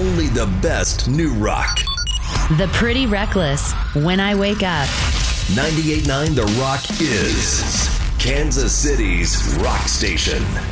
only the best new rock. The Pretty Reckless, When I Wake Up. 98.9 The Rock is Kansas City's rock station.